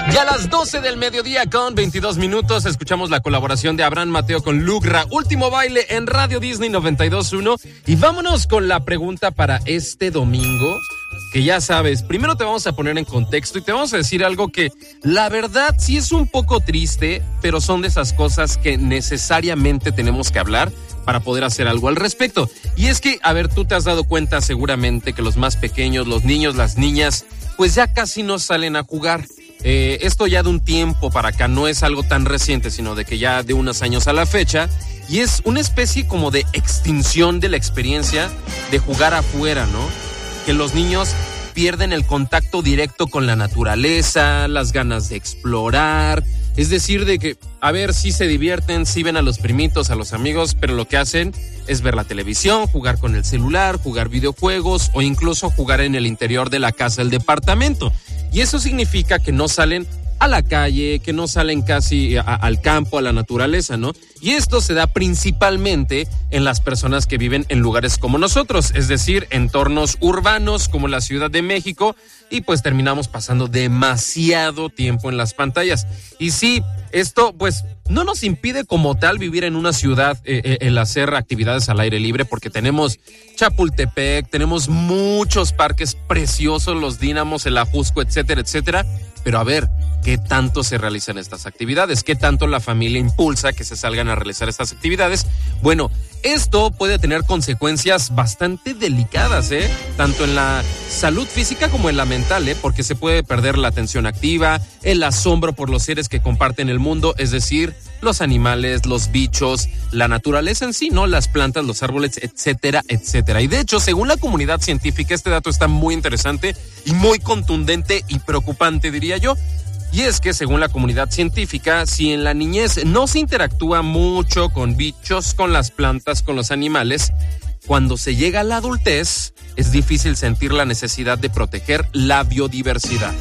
Y a las 12 del mediodía con 22 minutos escuchamos la colaboración de Abraham Mateo con Lugra, Último Baile en Radio Disney 92.1. Y vámonos con la pregunta para este domingo, que ya sabes, primero te vamos a poner en contexto y te vamos a decir algo que la verdad sí es un poco triste, pero son de esas cosas que necesariamente tenemos que hablar para poder hacer algo al respecto. Y es que, a ver, tú te has dado cuenta seguramente que los más pequeños, los niños, las niñas, pues ya casi no salen a jugar. Esto ya de un tiempo para acá, no es algo tan reciente, sino de que ya de unos años a la fecha, y es una especie como de extinción de la experiencia de jugar afuera, ¿no? Que los niños pierden el contacto directo con la naturaleza, las ganas de explorar, es decir, de que, a ver, sí se divierten, sí ven a los primitos, a los amigos, pero lo que hacen es ver la televisión, jugar con el celular, jugar videojuegos o incluso jugar en el interior de la casa, el departamento. Y eso significa que no salen a la calle, que no salen casi al campo, a la naturaleza, ¿no? Y esto se da principalmente en las personas que viven en lugares como nosotros, es decir, entornos urbanos como la Ciudad de México, y pues terminamos pasando demasiado tiempo en las pantallas. Y sí, esto pues no nos impide como tal vivir en una ciudad, el hacer actividades al aire libre, porque tenemos Chapultepec, tenemos muchos parques preciosos, los Dínamos, el Ajusco, etcétera, etcétera. Pero a ver, ¿qué tanto se realizan estas actividades? ¿Qué tanto la familia impulsa que se salgan a realizar estas actividades? Bueno, esto puede tener consecuencias bastante delicadas, tanto en la salud física como en la mental, porque se puede perder la atención activa, el asombro por los seres que comparten el mundo, es decir, los animales, los bichos, la naturaleza en sí, ¿no? Las plantas, los árboles, etcétera, etcétera. Y de hecho, según la comunidad científica, este dato está muy interesante y muy contundente y preocupante, diría yo. Y es que según la comunidad científica, si en la niñez no se interactúa mucho con bichos, con las plantas, con los animales, cuando se llega a la adultez, es difícil sentir la necesidad de proteger la biodiversidad.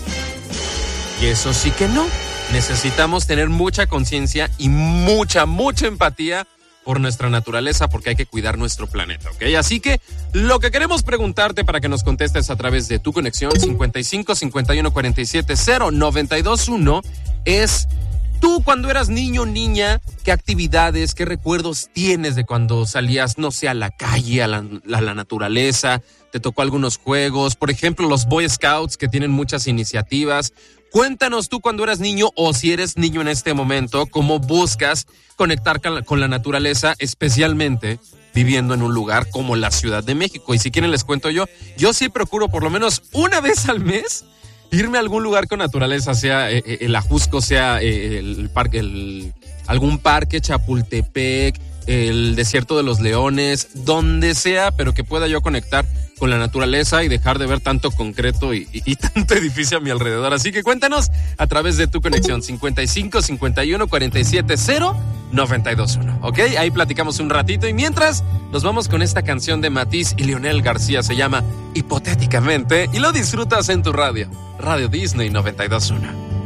Y eso sí que no. Necesitamos tener mucha conciencia y mucha empatía por nuestra naturaleza, porque hay que cuidar nuestro planeta, ¿ok? Así que lo que queremos preguntarte para que nos contestes a través de tu conexión 55 51 47 0 92.1 es: tú cuando eras niño o niña, ¿qué actividades, qué recuerdos tienes de cuando salías, no sé, a la calle, a la naturaleza? ¿Te tocó algunos juegos? Por ejemplo, los Boy Scouts, que tienen muchas iniciativas. Cuéntanos tú cuando eras niño, o si eres niño en este momento, cómo buscas conectar con la naturaleza, especialmente viviendo en un lugar como la Ciudad de México. Y si quieren les cuento yo sí procuro por lo menos una vez al mes irme a algún lugar con naturaleza, sea el Ajusco, sea el parque, algún parque, Chapultepec, el Desierto de los Leones, donde sea, pero que pueda yo conectar con la naturaleza y dejar de ver tanto concreto y tanto edificio a mi alrededor. Así que cuéntanos a través de tu conexión 55 51 47 0 92.1, ¿ok? Ahí platicamos un ratito y mientras nos vamos con esta canción de Matiz y Leonel García, se llama Hipotéticamente, y lo disfrutas en tu radio, Radio Disney 92.1.